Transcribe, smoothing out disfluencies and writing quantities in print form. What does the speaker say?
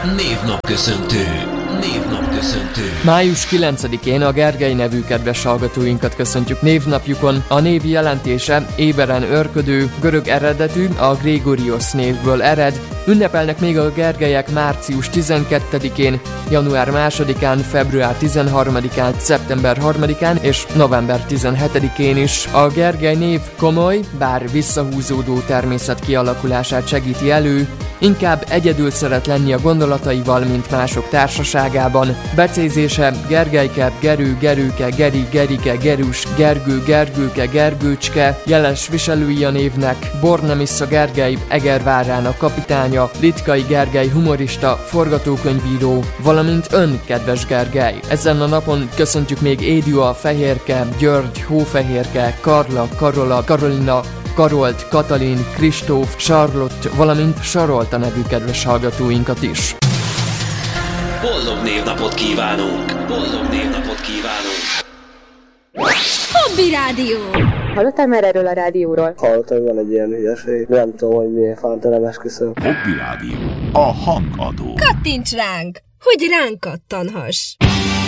Névnapköszöntő. Május 9-én a Gergely nevű kedves hallgatóinkat köszöntjük névnapjukon. A név jelentése éberen őrködő, görög eredetű, a Gregorios névből ered. Ünnepelnek még a Gergelyek március 12-én, január 2-án, február 13-án, szeptember 3-án és november 17-én is. A Gergely név komoly, bár visszahúzódó természet kialakulását segíti elő, inkább egyedül szeret lenni a gondolataival, mint mások társaságában. Becézése Gergelyke, Gerő, Gerőke, Geri, Gerike, Gerus, Gergő, Gergőke, Gergőcske, jeles viselői a névnek, Bornemisza Gergely, Egervárának kapitánya, Litkai Gergely humorista, forgatókönyvíró, valamint ön, kedves Gergely. Ezen a napon köszöntjük még Édua, Fehérke, György, Hófehérke, Karla, Karola, Karolina, Karolt, Katalin, Kristóf, Charlotte, valamint Sarolta nevű kedves hallgatóinkat is. Boldog névnapot kívánunk! Hobby Rádió! Hallottál már erről a rádióról? Hallottam, hogy van egy ilyen hülyeség. Nem tudom, hogy milyen fanta, nem esküszöm. Hobby Rádió. A hangadó. Kattints ránk, hogy ránk kattanhass!